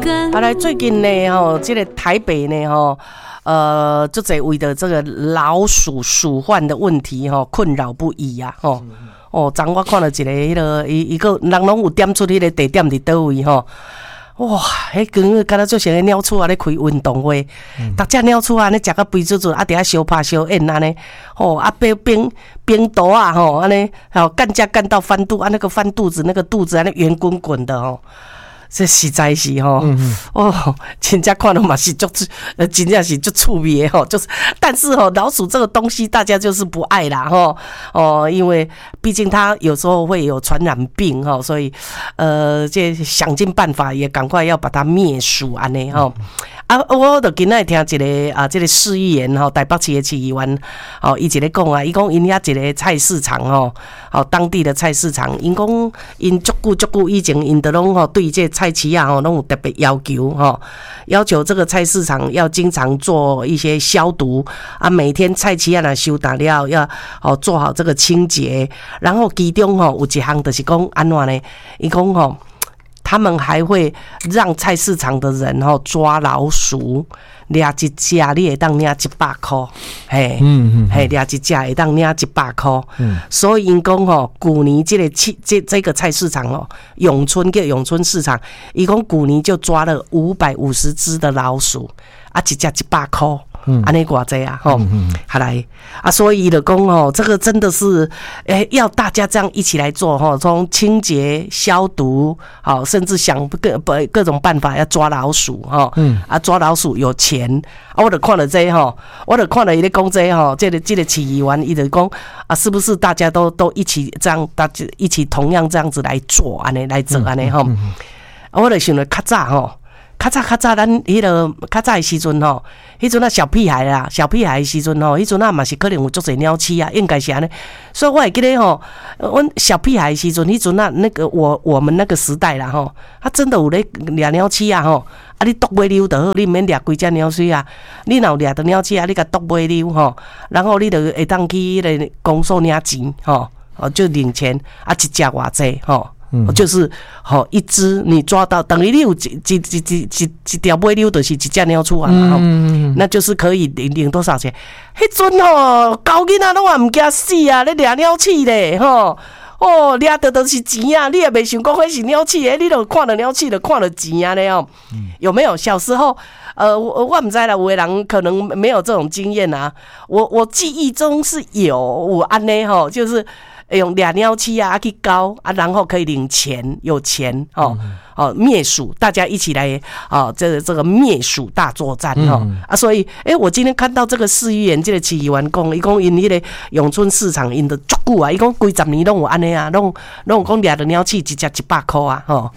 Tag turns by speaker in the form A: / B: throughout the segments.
A: 好来，最近呢，这个台北呢，就在为的这个老鼠鼠患的问题困扰不已啊，昨我看了一个人拢有点出迄个地点伫倒位哇，迄跟敢若就像个鸟鼠啊咧开运动会，大只鸟鼠啊咧食个肥滋滋，啊伫遐相拍相演安尼，冰刀啊安尼，干架干到翻肚啊，那个翻肚子，那个肚子安尼圆滚滚的这实在是真正看了嘛是真正是就趣味的就是，但是老鼠这个东西大家就是不爱啦因为毕竟它有时候会有传染病所以这想尽办法也赶快要把它灭鼠安尼我就今仔听一个这个市议员台北市的市议员伊一个讲啊，伊讲因遐一个菜市场当地的菜市场，因讲因足久以前因都拢对这菜市啊拢有特别要求这个菜市场要经常做一些消毒每天菜市啊若收打了要做好这个清洁，然后其中有一项就是讲安怎呢？伊讲他们还会让菜市场的人抓老鼠，抓一只你会当领100块，抓一只会当领100块。所以因讲去年这个菜市场永春叫永春市场，伊讲去年就抓了550只的老鼠，一只100块。安尼偌济啊好来所以就讲这个真的是要大家这样一起来做从清洁消毒甚至想各种办法要抓老鼠抓老鼠有钱我就看了这我就看了伊咧讲这个市议员伊就讲是不是大家都一起这样，大家一起同样这样子来做安尼来做安尼我就想了较早咱迄个较早的时阵迄阵小屁孩的时阵迄阵嘛是可能有足侪鸟鼠啊，应该是安尼。所以我会记得阮小屁孩的时阵，迄阵那个我们那个时代啦他真的有咧抓鸟鼠啊你剁尾溜就好，你免抓规只鸟鼠啊。你若有抓到鸟鼠啊，你甲剁尾溜然后你就会当去迄个公所领钱就领钱一只偌济就是一只你抓到，等于你有一条尾溜，就是一只鸟鼠啊那就是可以领多少钱？迄阵高囡仔拢也唔惊死啊！你抓鸟鼠咧抓到都是钱啊！你也袂想讲迄是鸟鼠诶，你就看到鸟鼠就看到钱啊咧有没有？小时候我唔知啦，有的人可能没有这种经验啊。我记忆中是有安尼就是用抓鸟鼠去搞然后可以领钱，有钱灭鼠，大家一起来这个灭鼠大作战所以我今天看到这个市议员这个市议员讲，伊讲因迄个永春市场因的足久啊，伊讲几十年拢有安尼啊，拢有讲抓到鸟鼠一只100块啊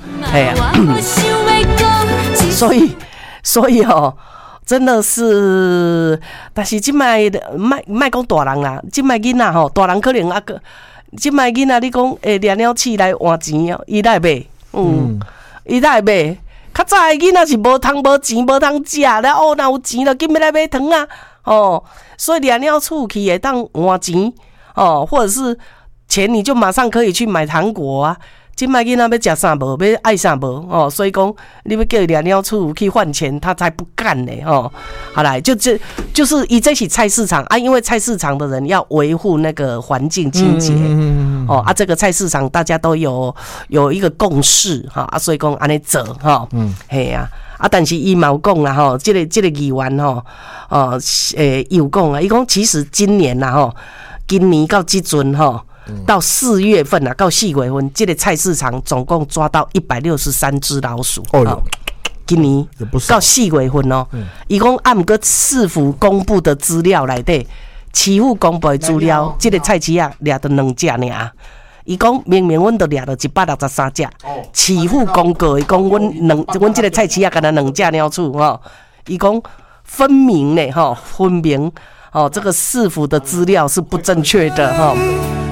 A: 所以真的是，但是现在卖讲大人啦，现在囡仔大人可能现在囡仔你讲抓鸟鼠来换钱伊哪会买？伊哪会买？较早的囡仔是无钱无通食，然后若有钱就紧要来买糖啊所以抓鸟鼠去会当换钱或者是钱你就马上可以去买糖果啊。现在囡仔要吃啥无，要爱啥无所以讲你要叫抓鸟鼠去换钱，他才不干呢好来，就是以这起菜市场因为菜市场的人要维护那个环境清洁这个菜市场大家都有一个共识所以讲安尼做嘿啊但是伊嘛有讲啦这个议员伊有讲伊讲其实今年今年到这阵到4月份到4月份，这个菜市场总共抓到163只老鼠今年到4月份伊讲不过市府公布的资料内底，市府公布的资料，这个菜市啊抓到2只尔。伊讲明明阮都抓到163只，市府公告伊讲阮这个菜市啊敢若2只鸟鼠伊讲分明呢分明这个市府的资料是不正确的